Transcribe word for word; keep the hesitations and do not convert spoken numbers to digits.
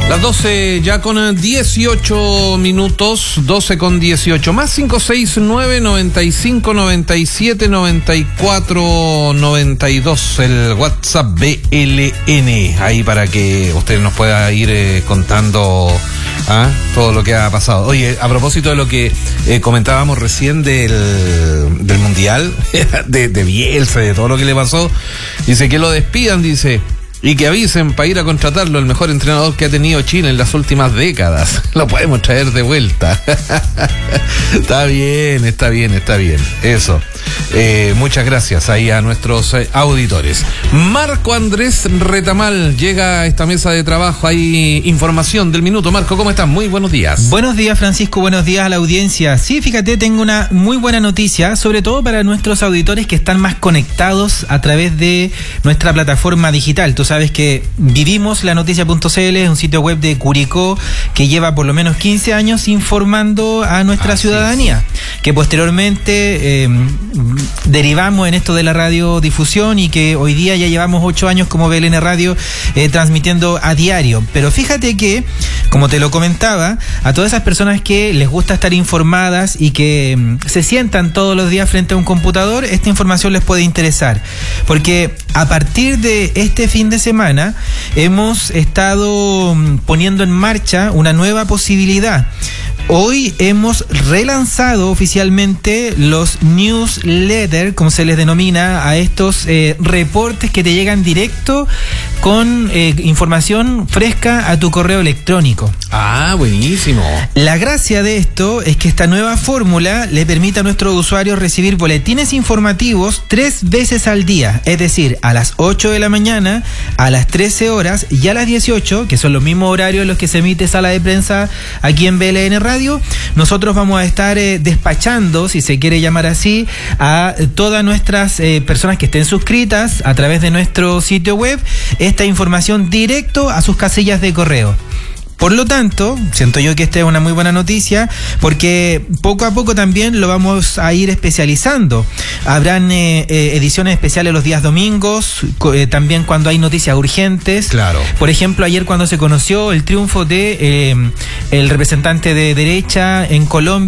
Las doce ya con dieciocho minutos, doce con dieciocho, más cinco seis nueve, noventa y cinco, noventa y siete, noventa y cuatro, noventa y dos, el WhatsApp B L N, ahí para que usted nos pueda ir eh, contando ¿ah? todo lo que ha pasado. Oye, a propósito de lo que eh, comentábamos recién del, del Mundial, de, de Bielsa, de todo lo que le pasó, dice que lo despidan, dice... Y que avisen para ir a contratarlo, el mejor entrenador que ha tenido Chile en las últimas décadas. Lo podemos traer de vuelta. Está bien, está bien, está bien. Eso. Eh, muchas gracias ahí a nuestros eh, auditores. Marco Andrés Retamal llega a esta mesa de trabajo. Hay información del minuto. Marco, ¿cómo estás? Muy buenos días. Buenos días, Francisco. Buenos días a la audiencia. Sí, fíjate, tengo una muy buena noticia, sobre todo para nuestros auditores que están más conectados a través de nuestra plataforma digital. Tú sabes que vivimos la noticia punto c l, es un sitio web de Curicó que lleva por lo menos quince años informando a nuestra Así ciudadanía, es. que posteriormente eh, derivamos en esto de la radiodifusión y que hoy día ya llevamos ocho años como B L N Radio eh, transmitiendo a diario. Pero fíjate que, como te lo comentaba, a todas esas personas que les gusta estar informadas y que mm, se sientan todos los días frente a un computador, esta información les puede interesar, porque a partir de este fin de semana hemos estado poniendo en marcha una nueva posibilidad. Hoy hemos relanzado oficialmente los newsletters, como se les denomina, a estos eh, reportes que te llegan directo con eh, información fresca a tu correo electrónico. Ah, buenísimo. La gracia de esto es que esta nueva fórmula le permite a nuestros usuarios recibir boletines informativos tres veces al día, es decir, a las ocho de la mañana, a las trece horas y a las dieciocho, que son los mismos horarios en los que se emite Sala de Prensa aquí en B L N Radio. Nosotros vamos a estar eh, despachando, si se quiere llamar así, a todas nuestras eh, personas que estén suscritas a través de nuestro sitio web esta información directo a sus casillas de correo. Por lo tanto, siento yo que esta es una muy buena noticia, porque poco a poco también lo vamos a ir especializando. Habrán eh, eh, ediciones especiales los días domingos, eh, también cuando hay noticias urgentes. Claro. Por ejemplo, ayer cuando se conoció el triunfo de eh, el representante de derecha en Colombia,